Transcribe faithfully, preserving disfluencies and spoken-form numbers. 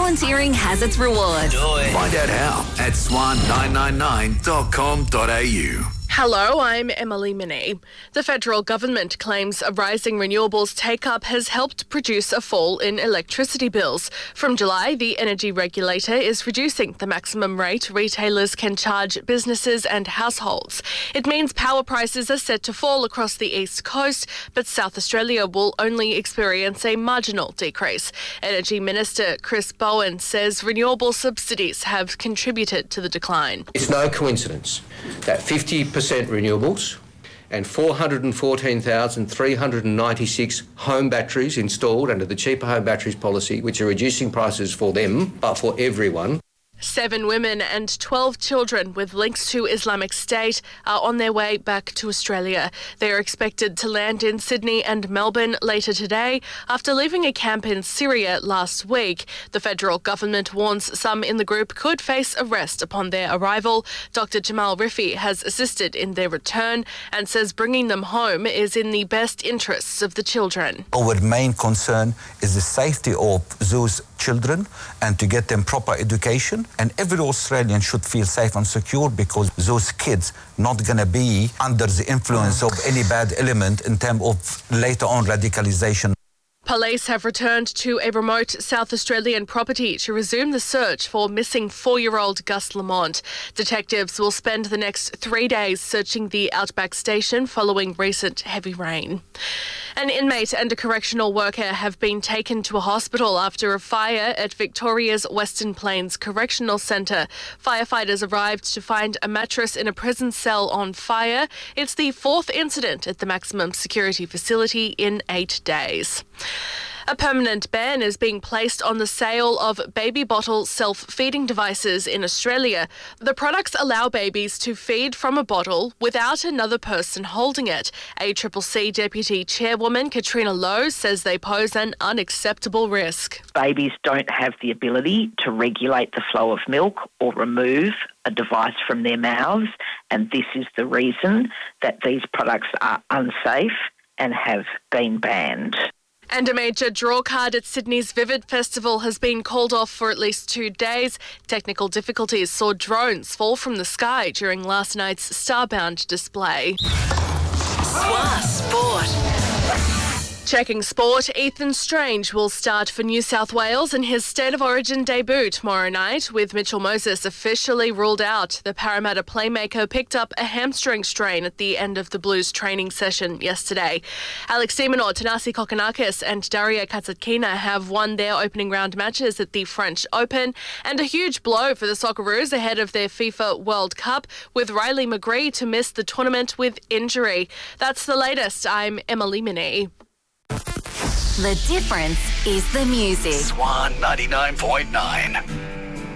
Volunteering has its rewards. Do it. Find out how at swan nine nine nine dot com dot a u. Hello, I'm Emily Minnie. The federal government claims a rising renewables take-up has helped produce a fall in electricity bills. From July, the energy regulator is reducing the maximum rate retailers can charge businesses and households. It means power prices are set to fall across the east coast, but South Australia will only experience a marginal decrease. Energy Minister Chris Bowen says renewable subsidies have contributed to the decline. It's no coincidence that fifty percent renewables and four hundred fourteen thousand three hundred ninety-six home batteries installed under the Cheaper Home Batteries policy, which are reducing prices for them, but for everyone. Seven women and twelve children with links to Islamic State are on their way back to Australia. They are expected to land in Sydney and Melbourne later today after leaving a camp in Syria last week. The federal government warns some in the group could face arrest upon their arrival. Doctor Jamal Rifi has assisted in their return and says bringing them home is in the best interests of the children. Our main concern is the safety of those children and to get them proper education. And every Australian should feel safe and secure because those kids not going to be under the influence of any bad element in terms of later on radicalisation. Police have returned to a remote South Australian property to resume the search for missing four-year-old Gus Lamont. Detectives will spend the next three days searching the Outback station following recent heavy rain. An inmate and a correctional worker have been taken to a hospital after a fire at Victoria's Western Plains Correctional Centre. Firefighters arrived to find a mattress in a prison cell on fire. It's the fourth incident at the maximum security facility in eight days. A permanent ban is being placed on the sale of baby bottle self-feeding devices in Australia. The products allow babies to feed from a bottle without another person holding it. A C C C Deputy Chairwoman Katrina Lowe says they pose an unacceptable risk. Babies don't have the ability to regulate the flow of milk or remove a device from their mouths, and this is the reason that these products are unsafe and have been banned. And a major drawcard at Sydney's Vivid Festival has been called off for at least two days. Technical difficulties saw drones fall from the sky during last night's Starbound display. Swa Sport. Checking sport, Ethan Strange will start for New South Wales in his State of Origin debut tomorrow night, with Mitchell Moses officially ruled out. The Parramatta playmaker picked up a hamstring strain at the end of the Blues training session yesterday. Alex de Minaur, Thanasi Kokkinakis and Daria Kasatkina have won their opening round matches at the French Open, and a huge blow for the Socceroos ahead of their FIFA World Cup, with Riley McGree to miss the tournament with injury. That's the latest. I'm Emily Minnie. The difference is the music. Swan ninety-nine point nine.